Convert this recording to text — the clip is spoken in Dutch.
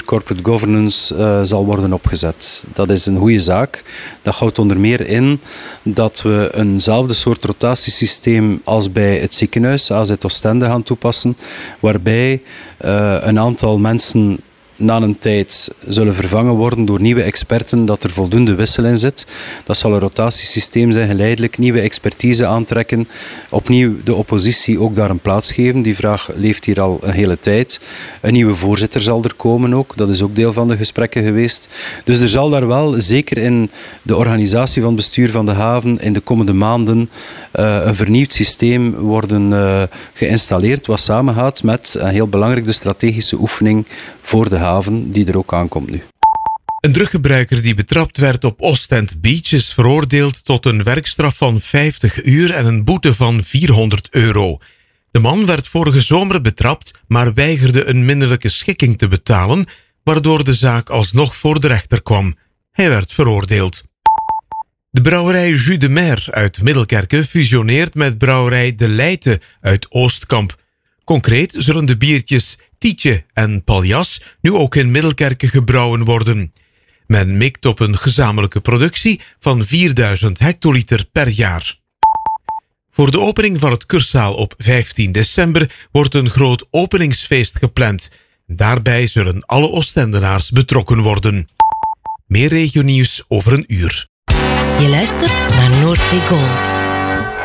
corporate governance zal worden opgezet. Dat is een goede zaak. Dat houdt onder meer in dat we eenzelfde soort rotatiesysteem als bij het ziekenhuis, AZ Oostende, gaan toepassen, waarbij een aantal mensen na een tijd zullen vervangen worden door nieuwe experten, dat er voldoende wissel in zit. Dat zal een rotatiesysteem zijn, geleidelijk nieuwe expertise aantrekken, opnieuw de oppositie ook daar een plaats geven. Die vraag leeft hier al een hele tijd. Een nieuwe voorzitter zal er komen ook, dat is ook deel van de gesprekken geweest. Dus er zal daar wel, zeker in de organisatie van het bestuur van de haven, in de komende maanden een vernieuwd systeem worden geïnstalleerd, wat samengaat met, een heel belangrijk, de strategische oefening voor de haven, die er ook aankomt nu. Een druggebruiker die betrapt werd op Ostend Beach is veroordeeld tot een werkstraf van 50 uur en een boete van €400. De man werd vorige zomer betrapt, maar weigerde een minderlijke schikking te betalen, waardoor de zaak alsnog voor de rechter kwam. Hij werd veroordeeld. De brouwerij Jus de Mer uit Middelkerke fusioneert met brouwerij De Leijte uit Oostkamp. Concreet zullen de biertjes Tietje en Paljas nu ook in Middelkerke gebrouwen worden. Men mikt op een gezamenlijke productie van 4000 hectoliter per jaar. Voor de opening van het Cursaal op 15 december wordt een groot openingsfeest gepland. Daarbij zullen alle Oostendenaars betrokken worden. Meer regionieuws over een uur. Je luistert naar Noordzee Gold.